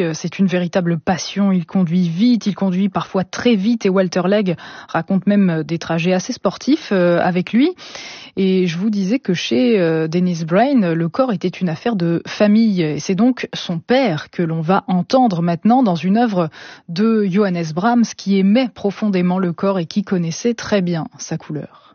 c'est une véritable passion. Il conduit vite, il conduit parfois très vite et Walter Legg raconte même des trajets assez sportifs avec lui. Et je vous disais que chez Dennis Brain, le corps était une affaire de famille. Et c'est donc son père que l'on va entendre maintenant dans une œuvre de Johannes Brahms qui aimait profondément le corps et qui connaissait très bien sa couleur.